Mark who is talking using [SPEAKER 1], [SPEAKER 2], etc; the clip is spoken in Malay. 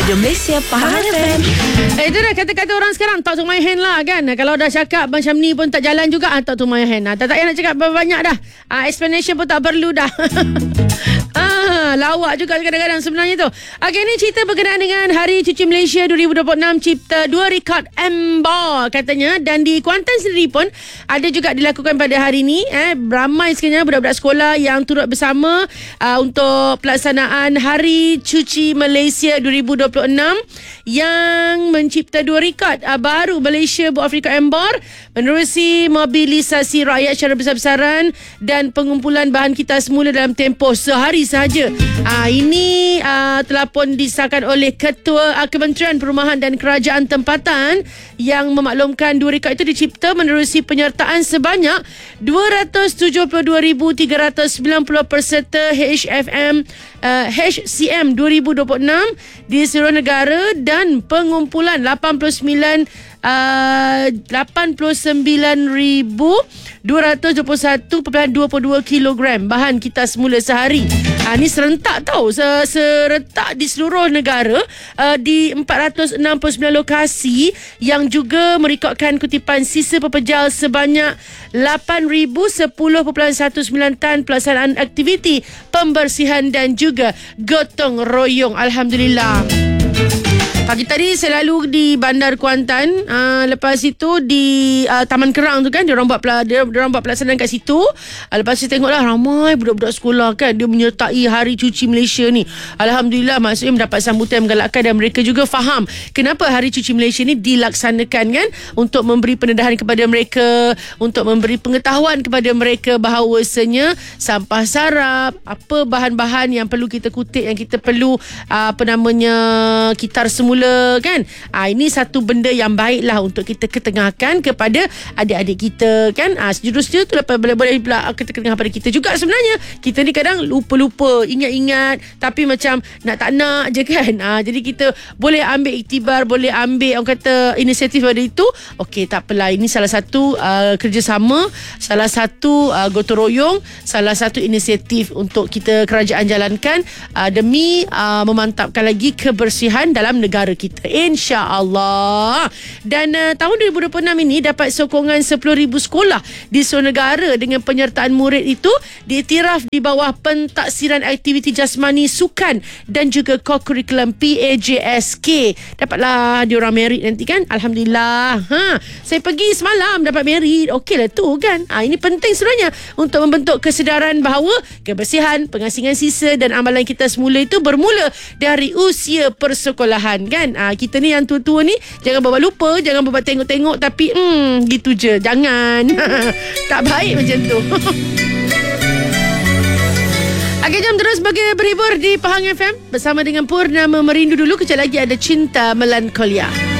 [SPEAKER 1] Radio Malaysia Pahang FM.
[SPEAKER 2] Itu dah kata-kata orang sekarang, talk to my hand lah kan. Kalau dah cakap macam ni pun tak jalan juga, talk to my hand. Tak payah nak cakap banyak dah. Explanation pun tak perlu dah. Lawak juga kadang-kadang sebenarnya tu. Okey, ni cerita berkenaan dengan Hari Cuci Malaysia 2026, cipta 2 rekod Amber katanya. Dan di Kuantan sendiri pun ada juga dilakukan pada hari ni. Ramai sebenarnya budak-budak sekolah yang turut bersama untuk pelaksanaan Hari Cuci Malaysia 2026 yang mencipta 2 rekod baru. Malaysia buat rekod Amber menerusi mobilisasi rakyat secara besar-besaran dan pengumpulan bahan kita semula dalam tempoh sehari sahaja. Ini telah pun disahkan oleh Ketua Kementerian Perumahan dan Kerajaan Tempatan yang memaklumkan 2 rekod itu dicipta menerusi penyertaan sebanyak 272,390 peserta HCM 2026 di seluruh negara dan pengumpulan 89,221.22 kilogram bahan kita semula sehari. Ni serentak tau, serentak di seluruh negara, di 469 lokasi yang juga merekodkan kutipan sisa pepejal sebanyak 8,010.19 tan pelaksanaan aktiviti pembersihan dan juga gotong royong. Alhamdulillah. Pagi tadi saya lalu di Bandar Kuantan, lepas itu di Taman Kerang tu kan, dia orang buat pelaksanaan kat situ. Lepas tu saya tengoklah ramai budak-budak sekolah kan, dia menyertai Hari Cuci Malaysia ni. Alhamdulillah, maksudnya mendapat sambutan yang menggalakkan dan mereka juga faham kenapa Hari Cuci Malaysia ni dilaksanakan kan, untuk memberi pendedahan kepada mereka, untuk memberi pengetahuan kepada mereka bahawasanya sampah sarap, apa bahan-bahan yang perlu kita kutip, yang kita perlu kitar semula kan. Ini satu benda yang baiklah untuk kita ketengahkan kepada adik-adik kita kan. Sejurusnya tu boleh pula kita ketengah pada kita juga. Sebenarnya kita ni kadang lupa-lupa, ingat-ingat tapi macam tak nak je kan. Jadi kita boleh ambil iktibar, boleh ambil orang kata inisiatif pada itu. Okey, tak apalah, ini salah satu kerjasama, salah satu gotong royong, salah satu inisiatif untuk kita kerajaan jalankan demi memantapkan lagi kebersihan dalam negara kita, insya-Allah. Dan tahun 2026 ini dapat sokongan 10,000 sekolah di seluruh negara dengan penyertaan murid itu diiktiraf di bawah pentaksiran aktiviti jasmani, sukan dan juga co-curriculum PAJSK. Dapatlah diorang merit nanti kan. Alhamdulillah. Saya pergi semalam dapat merit. Okeylah tu kan. Ini penting sebenarnya untuk membentuk kesedaran bahawa kebersihan, pengasingan sisa dan amalan kita semula itu bermula dari usia persekolahan kan. Kita ni yang tua-tua ni jangan buat lupa, jangan buat tengok-tengok tapi gitu je, jangan. Tak baik macam tu. Okey, jom terus bagi berhibur di Pahang FM bersama dengan Purnama Merindu dulu. Kejap lagi ada Cinta Melankolia.